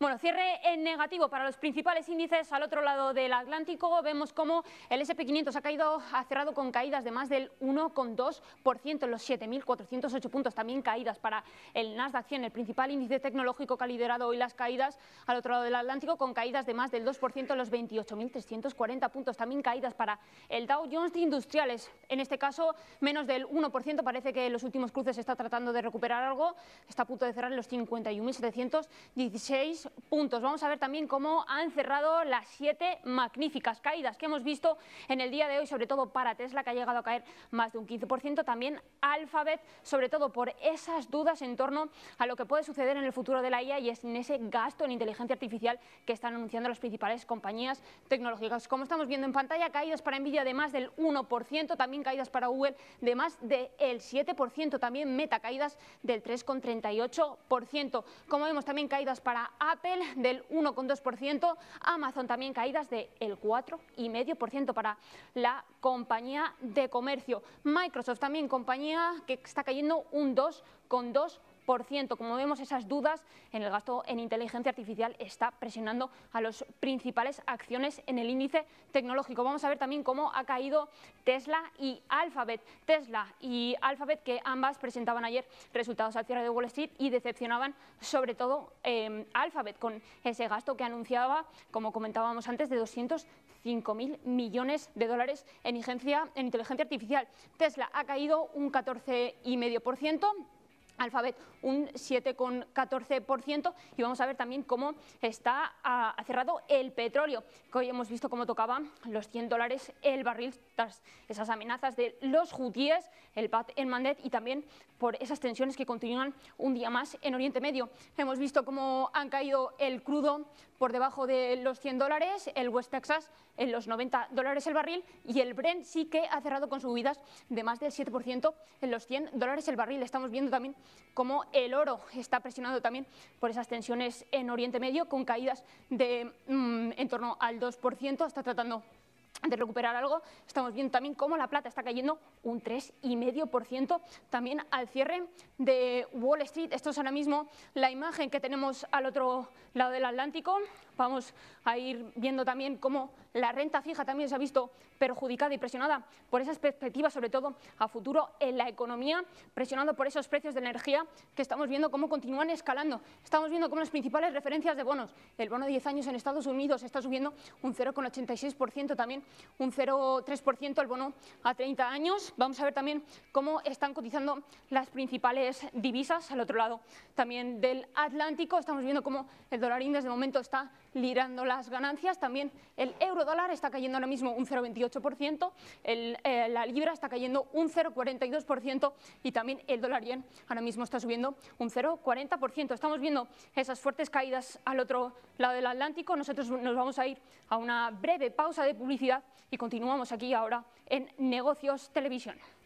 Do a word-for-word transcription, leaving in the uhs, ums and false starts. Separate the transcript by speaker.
Speaker 1: Bueno, cierre en negativo para los principales índices al otro lado del Atlántico. Vemos cómo el ese and pe quinientos ha caído, ha cerrado con caídas de más del uno coma dos por ciento en los siete mil cuatrocientos ocho puntos. También caídas para el Nasdaq cien, el principal índice tecnológico que ha liderado hoy las caídas al otro lado del Atlántico, con caídas de más del dos por ciento en los veintiocho mil trescientos cuarenta puntos. También caídas para el Dow Jones de Industriales, en este caso menos del uno por ciento. Parece que en los últimos cruces está tratando de recuperar algo, está a punto de cerrar en los cincuenta y un mil setecientos dieciséis puntos. Vamos a ver también cómo han cerrado las siete magníficas caídas que hemos visto en el día de hoy, sobre todo para Tesla, que ha llegado a caer más de un quince por ciento, también Alphabet, sobre todo por esas dudas en torno a lo que puede suceder en el futuro de la I A y es en ese gasto en inteligencia artificial que están anunciando las principales compañías tecnológicas. Como estamos viendo en pantalla, caídas para Nvidia de más del uno por ciento, también caídas para Google de más del siete por ciento, también Meta caídas del tres coma treinta y ocho por ciento. Como vemos, también caídas para Apple del uno coma dos por ciento, Amazon también caídas del cuatro coma cinco por ciento para la compañía de comercio. Microsoft también compañía que está cayendo un dos coma dos por ciento. Como vemos, esas dudas en el gasto en inteligencia artificial está presionando a las principales acciones en el índice tecnológico. Vamos a ver también cómo ha caído Tesla y Alphabet. Tesla y Alphabet, que ambas presentaban ayer resultados al cierre de Wall Street y decepcionaban sobre todo eh, Alphabet con ese gasto que anunciaba, como comentábamos antes, de doscientos cinco mil millones de dólares en inteligencia, en inteligencia artificial. Tesla ha caído un catorce coma cinco por ciento. Alphabet un siete coma catorce por ciento y vamos a ver también cómo está ha cerrado el petróleo, que hoy hemos visto cómo tocaba los cien dólares el barril tras esas amenazas de los hutíes, el Bab el-Mandeb y también por esas tensiones que continúan un día más en Oriente Medio. Hemos visto cómo han caído el crudo por debajo de los cien dólares, el West Texas en los noventa dólares el barril y el Brent sí que ha cerrado con subidas de más del siete por ciento en los cien dólares el barril. Estamos viendo también cómo el oro está presionado también por esas tensiones en Oriente Medio, con caídas de mmm, en torno al dos por ciento, está tratando de recuperar algo. Estamos viendo también cómo la plata está cayendo un tres coma cinco por ciento también al cierre de Wall Street. Esto es ahora mismo la imagen que tenemos al otro lado del Atlántico. Vamos a ir viendo también cómo la renta fija también se ha visto perjudicada y presionada por esas perspectivas, sobre todo a futuro en la economía, presionado por esos precios de energía que estamos viendo cómo continúan escalando. Estamos viendo cómo las principales referencias de bonos, el bono de diez años en Estados Unidos está subiendo un cero coma ochenta y seis por ciento, también un cero coma tres por ciento el bono a treinta años. Vamos a ver también cómo están cotizando las principales divisas al otro lado también del Atlántico. Estamos viendo cómo el dólar index de momento está liderando las ganancias. También el euro dólar está cayendo ahora mismo un cero coma veintiocho por ciento, el, eh, la libra está cayendo un cero coma cuarenta y dos por ciento y también el dólar yen ahora mismo está subiendo un cero coma cuarenta por ciento. Estamos viendo esas fuertes caídas al otro lado del Atlántico. Nosotros nos vamos a ir a una breve pausa de publicidad y continuamos aquí ahora en Negocios Televisión.